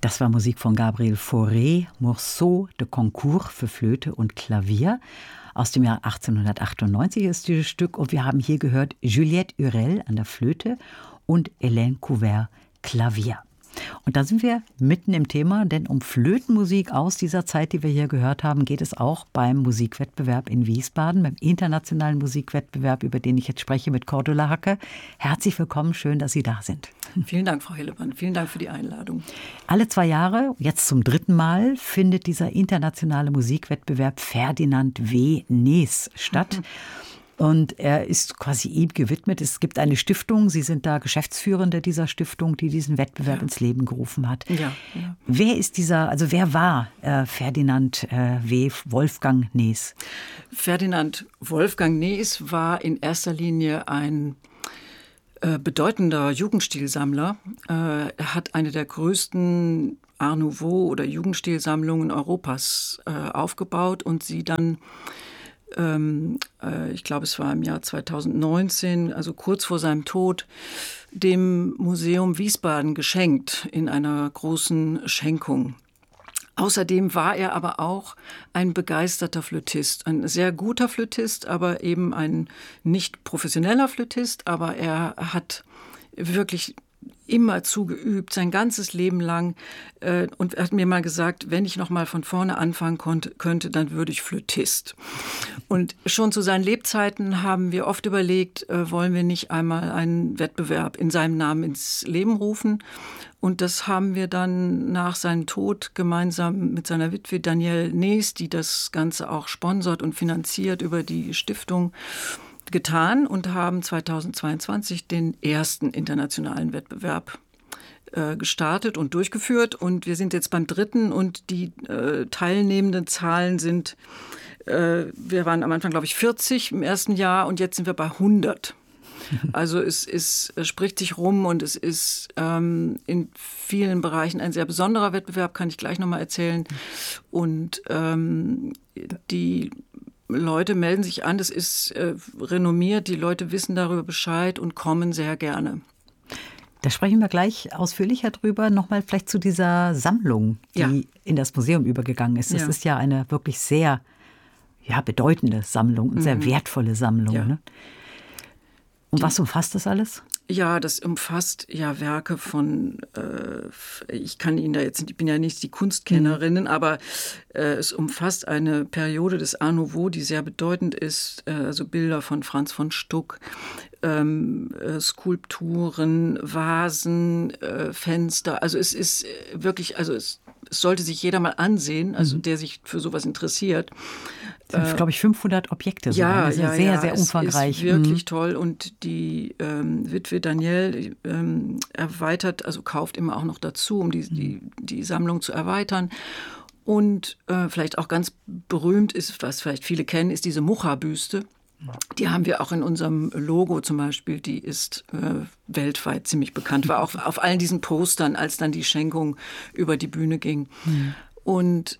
Das war Musik von Gabriel Fauré, Morceau de Concours für Flöte und Klavier. Aus dem Jahr 1898 ist dieses Stück und wir haben hier gehört Juliette Hurel an der Flöte und Hélène Couvert Klavier. Und da sind wir mitten im Thema, denn um Flötenmusik aus dieser Zeit, die wir hier gehört haben, geht es auch beim Musikwettbewerb in Wiesbaden, beim internationalen Musikwettbewerb, über den ich jetzt spreche, mit Cordula Hacke. Herzlich willkommen, schön, dass Sie da sind. Vielen Dank, Frau Hillebrand. Vielen Dank für die Einladung. Alle 2 Jahre, jetzt zum 3. Mal, findet dieser internationale Musikwettbewerb Ferdinand W. Nees statt. Und er ist quasi ihm gewidmet. Es gibt eine Stiftung, Sie sind da Geschäftsführende dieser Stiftung, die diesen Wettbewerb ins Leben gerufen hat. Ja. Wer war Ferdinand W. Wolfgang Nees? Ferdinand Wolfgang Nees war in erster Linie ein bedeutender Jugendstilsammler. Er hat eine der größten Art Nouveau oder Jugendstilsammlungen Europas aufgebaut und sie dann ich glaube, es war im Jahr 2019, also kurz vor seinem Tod, dem Museum Wiesbaden geschenkt in einer großen Schenkung. Außerdem war er aber auch ein begeisterter Flötist, ein sehr guter Flötist, aber eben ein nicht professioneller Flötist, aber er hat wirklich immer zugeübt, sein ganzes Leben lang. Und er hat mir mal gesagt, wenn ich noch mal von vorne anfangen könnte, dann würde ich Flötist. Und schon zu seinen Lebzeiten haben wir oft überlegt, wollen wir nicht einmal einen Wettbewerb in seinem Namen ins Leben rufen? Und das haben wir dann nach seinem Tod gemeinsam mit seiner Witwe Danielle Nees, die das Ganze auch sponsert und finanziert über die Stiftung, getan und haben 2022 den ersten internationalen Wettbewerb gestartet und durchgeführt. Und wir sind jetzt beim 3. und die teilnehmenden Zahlen sind, wir waren am Anfang, glaube ich, 40 im ersten Jahr und jetzt sind wir bei 100. Also es spricht sich rum und es ist in vielen Bereichen ein sehr besonderer Wettbewerb, kann ich gleich nochmal erzählen. Und die Leute melden sich an, das ist renommiert, die Leute wissen darüber Bescheid und kommen sehr gerne. Da sprechen wir gleich ausführlicher drüber. Nochmal vielleicht zu dieser Sammlung, die in das Museum übergegangen ist. Es ist ja eine wirklich sehr bedeutende Sammlung und sehr wertvolle Sammlung. Ja. Ne? Und was umfasst das alles? Ja, das umfasst Werke von, ich bin ja nicht die Kunstkennerin, aber es umfasst eine Periode des Art Nouveau, die sehr bedeutend ist, also Bilder von Franz von Stuck, Skulpturen, Vasen, Fenster, also es ist wirklich, also es sollte sich jeder mal ansehen, also der sich für sowas interessiert. Das sind, glaube ich, 500 Objekte. Sehr, sehr umfangreich. Es ist wirklich toll. Und die Witwe Danielle erweitert, also kauft immer auch noch dazu, um die Sammlung zu erweitern. Und vielleicht auch ganz berühmt ist, was vielleicht viele kennen, ist diese Mucha-Büste. Die haben wir auch in unserem Logo zum Beispiel. Die ist weltweit ziemlich bekannt. War auch auf allen diesen Postern, als dann die Schenkung über die Bühne ging. Und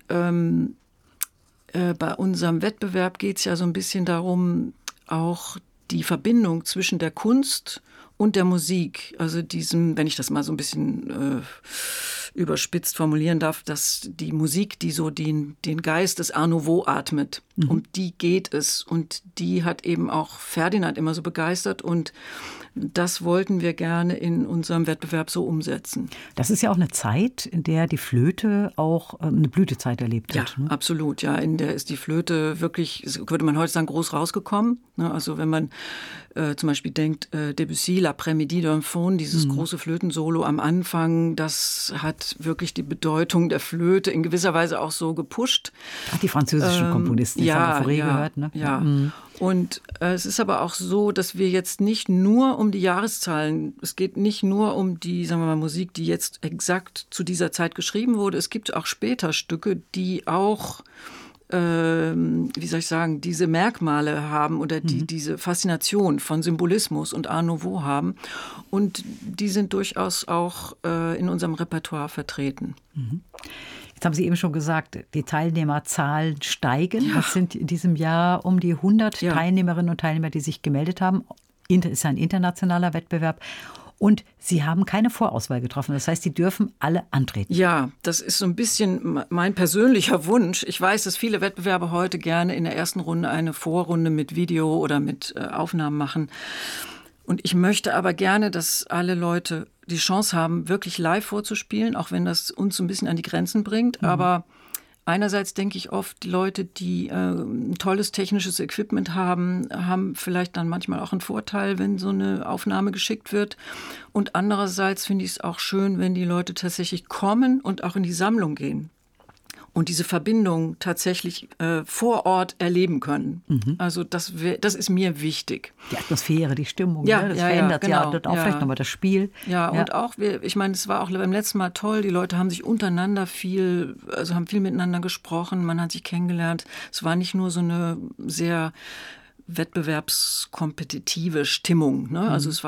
bei unserem Wettbewerb geht es ja so ein bisschen darum, auch die Verbindung zwischen der Kunst und der Musik, also wenn ich das mal so ein bisschen überspitzt formulieren darf, dass die Musik, die so den Geist des Art Nouveau atmet, um die geht es. Und die hat eben auch Ferdinand immer so begeistert und das wollten wir gerne in unserem Wettbewerb so umsetzen. Das ist ja auch eine Zeit, in der die Flöte auch eine Blütezeit erlebt hat. Ja, absolut. Ja, in der ist die Flöte wirklich, würde man heute sagen, groß rausgekommen. Also wenn man zum Beispiel denkt, Debussy, L'Après-Midi d'un Faune, dieses große Flötensolo am Anfang, das hat wirklich die Bedeutung der Flöte in gewisser Weise auch so gepusht. Ach, die französischen Komponisten, die haben wir gehört, ne? Ja. Und es ist aber auch so, dass wir jetzt nicht nur um die Jahreszahlen, es geht nicht nur um die, sagen wir mal, Musik, die jetzt exakt zu dieser Zeit geschrieben wurde. Es gibt auch später Stücke, die auch, diese Merkmale haben oder die diese Faszination von Symbolismus und Art Nouveau haben. Und die sind durchaus auch in unserem Repertoire vertreten. Jetzt haben Sie eben schon gesagt, die Teilnehmerzahlen steigen. Ja. Das sind in diesem Jahr um die 100 Teilnehmerinnen und Teilnehmer, die sich gemeldet haben. Es ist ein internationaler Wettbewerb. Und Sie haben keine Vorauswahl getroffen. Das heißt, die dürfen alle antreten. Ja, das ist so ein bisschen mein persönlicher Wunsch. Ich weiß, dass viele Wettbewerber heute gerne in der ersten Runde eine Vorrunde mit Video oder mit Aufnahmen machen. Und ich möchte aber gerne, dass alle Leute die Chance haben, wirklich live vorzuspielen, auch wenn das uns so ein bisschen an die Grenzen bringt. Aber einerseits denke ich oft, die Leute, die ein tolles technisches Equipment haben, haben vielleicht dann manchmal auch einen Vorteil, wenn so eine Aufnahme geschickt wird. Und andererseits finde ich es auch schön, wenn die Leute tatsächlich kommen und auch in die Sammlung gehen und diese Verbindung tatsächlich vor Ort erleben können. Also das ist mir wichtig. Die Atmosphäre, die Stimmung, ja, ne? Das ja, verändert genau, dort auch vielleicht nochmal das Spiel. Ja, und auch, ich meine, es war auch beim letzten Mal toll, die Leute haben sich untereinander haben viel miteinander gesprochen, man hat sich kennengelernt. Es war nicht nur so eine sehr wettbewerbskompetitive Stimmung, ne? Also es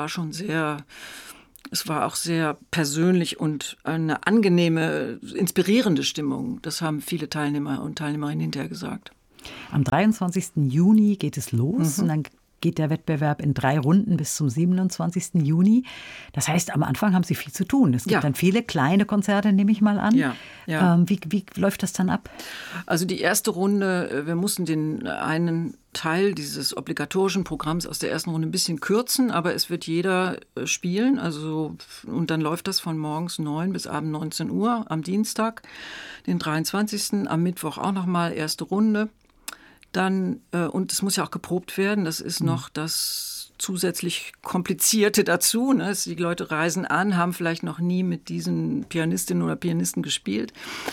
war auch sehr persönlich und eine angenehme, inspirierende Stimmung. Das haben viele Teilnehmer und Teilnehmerinnen hinterher gesagt. Am 23. Juni geht es los und dann geht der Wettbewerb in 3 Runden bis zum 27. Juni. Das heißt, am Anfang haben Sie viel zu tun. Es gibt dann viele kleine Konzerte, nehme ich mal an. Ja. Wie läuft das dann ab? Also die erste Runde, wir mussten den einen Teil dieses obligatorischen Programms aus der ersten Runde ein bisschen kürzen, aber es wird jeder spielen. Und dann läuft das von morgens 9 bis abends 19 Uhr am Dienstag, den 23. Am Mittwoch auch nochmal erste Runde. Dann, und es muss ja auch geprobt werden, das ist noch das zusätzlich Komplizierte dazu. Ne? Die Leute reisen an, haben vielleicht noch nie mit diesen Pianistinnen oder Pianisten gespielt.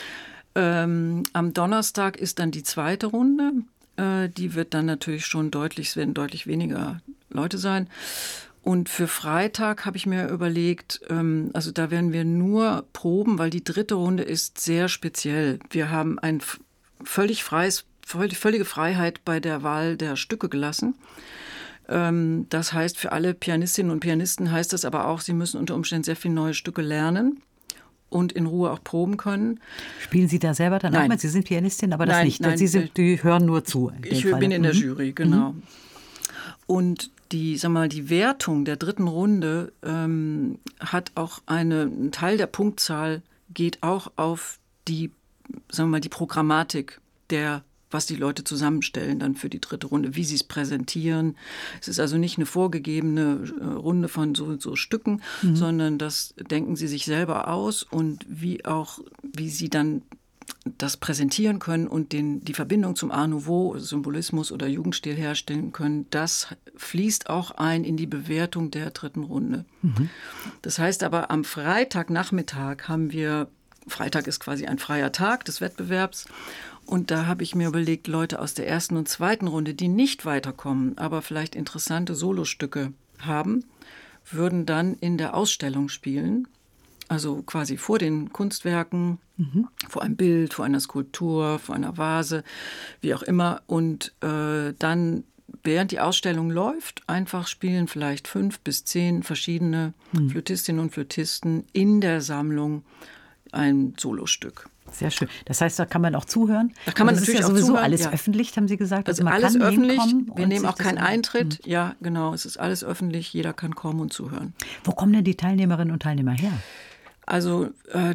Am Donnerstag ist dann die zweite Runde. Die wird dann natürlich schon es werden deutlich weniger Leute sein. Und für Freitag habe ich mir überlegt, also da werden wir nur proben, weil die dritte Runde ist sehr speziell. Wir haben ein völlige Freiheit bei der Wahl der Stücke gelassen. Das heißt, für alle Pianistinnen und Pianisten heißt das aber auch, sie müssen unter Umständen sehr viele neue Stücke lernen und in Ruhe auch proben können. Spielen Sie da selber dann auch mit? Sie sind Pianistin, aber das nein, nicht. Nein, die hören nur zu. Ich bin in der Jury, genau. Und die Wertung der dritten Runde hat auch ein Teil der Punktzahl geht auch auf die Programmatik was die Leute zusammenstellen dann für die dritte Runde, wie sie es präsentieren. Es ist also nicht eine vorgegebene Runde von so Stücken, sondern das denken sie sich selber aus und wie sie dann das präsentieren können und die Verbindung zum Art Nouveau, Symbolismus oder Jugendstil herstellen können, das fließt auch ein in die Bewertung der dritten Runde. Das heißt aber, am Freitagnachmittag Freitag ist quasi ein freier Tag des Wettbewerbs. Und da habe ich mir überlegt, Leute aus der ersten und zweiten Runde, die nicht weiterkommen, aber vielleicht interessante Solostücke haben, würden dann in der Ausstellung spielen. Also quasi vor den Kunstwerken, vor einem Bild, vor einer Skulptur, vor einer Vase, wie auch immer. Und dann, während die Ausstellung läuft, einfach spielen vielleicht 5 bis 10 verschiedene Flötistinnen und Flötisten in der Sammlung ein Solostück. Sehr schön. Das heißt, da kann man auch zuhören. Da kann man natürlich auch zuhören. Das ist ja sowieso alles öffentlich, haben Sie gesagt. Also man alles kann öffentlich. hinkommen. Wir nehmen auch keinen Eintritt. Ja, genau. Es ist alles öffentlich. Jeder kann kommen und zuhören. Wo kommen denn die Teilnehmerinnen und Teilnehmer her? Also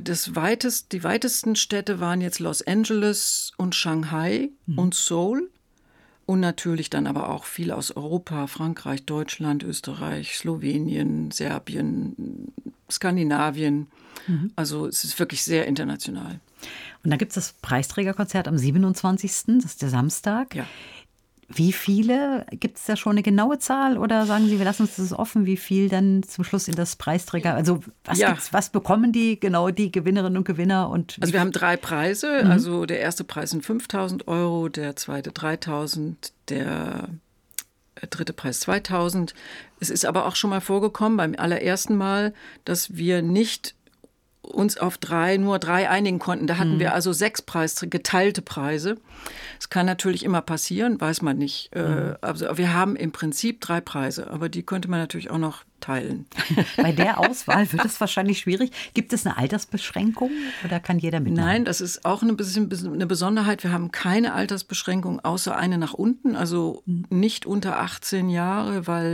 die weitesten Städte waren jetzt Los Angeles und Shanghai und Seoul. Und natürlich dann aber auch viel aus Europa, Frankreich, Deutschland, Österreich, Slowenien, Serbien, Skandinavien. Also es ist wirklich sehr international. Und dann gibt es das Preisträgerkonzert am 27., das ist der Samstag. Ja. Wie viele? Gibt es da schon eine genaue Zahl oder sagen Sie, wir lassen uns das offen, wie viel dann zum Schluss in das Preisträger, also was bekommen die Gewinnerinnen und Gewinner? Also wir haben 3 Preise, also der erste Preis sind 5.000 €, der zweite 3.000, der dritte Preis 2.000. Es ist aber auch schon mal vorgekommen beim allerersten Mal, dass wir nicht uns auf nur drei einigen konnten. Da hatten wir also 6 geteilte Preise. Es kann natürlich immer passieren, weiß man nicht. Also wir haben im Prinzip 3 Preise, aber die könnte man natürlich auch noch teilen. Bei der Auswahl wird es wahrscheinlich schwierig. Gibt es eine Altersbeschränkung oder kann jeder mitmachen? Nein, das ist auch eine Besonderheit. Wir haben keine Altersbeschränkung, außer eine nach unten, also nicht unter 18 Jahre, weil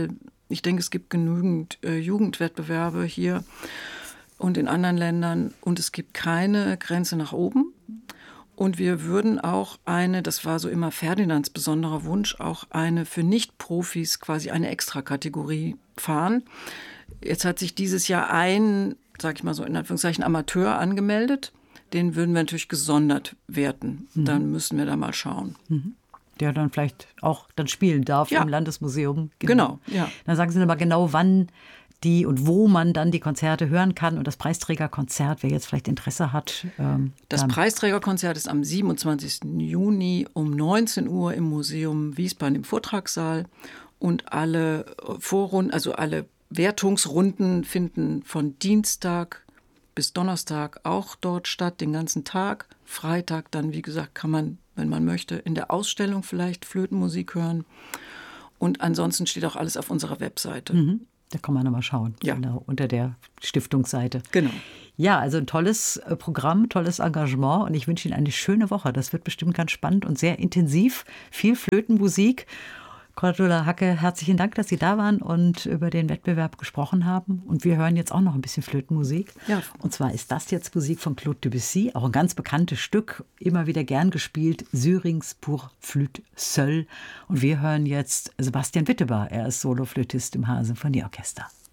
Ich denke, es gibt genügend Jugendwettbewerbe hier und in anderen Ländern und es gibt keine Grenze nach oben. Und wir würden auch das war so immer Ferdinands besonderer Wunsch, auch eine für Nicht-Profis quasi eine Extrakategorie fahren. Jetzt hat sich dieses Jahr sag ich mal so in Anführungszeichen, Amateur angemeldet. Den würden wir natürlich gesondert werten. Dann müssen wir da mal schauen. Der dann vielleicht auch dann spielen darf im Landesmuseum. Genau, ja. Dann sagen Sie mir mal genau, wann die und wo man dann die Konzerte hören kann. Und das Preisträgerkonzert, wer jetzt vielleicht Interesse hat. Das Preisträgerkonzert ist am 27. Juni um 19 Uhr im Museum Wiesbaden im Vortragssaal. Und alle Vorrunden, also alle Wertungsrunden finden von Dienstag bis Donnerstag auch dort statt, den ganzen Tag. Freitag dann, wie gesagt, kann man, wenn man möchte, in der Ausstellung vielleicht Flötenmusik hören. Und ansonsten steht auch alles auf unserer Webseite. Da kann man nochmal schauen, genau, unter der Stiftungsseite. Genau. Ja, also ein tolles Programm, tolles Engagement und ich wünsche Ihnen eine schöne Woche. Das wird bestimmt ganz spannend und sehr intensiv. Viel Flötenmusik. Cordula Hacke, herzlichen Dank, dass Sie da waren und über den Wettbewerb gesprochen haben. Und wir hören jetzt auch noch ein bisschen Flötenmusik. Ja. Und zwar ist das jetzt Musik von Claude Debussy, auch ein ganz bekanntes Stück, immer wieder gern gespielt, Syrinx pour Flûte seule. Und wir hören jetzt Sebastian Witteber, er ist Soloflötist im HR-Symphonieorchester.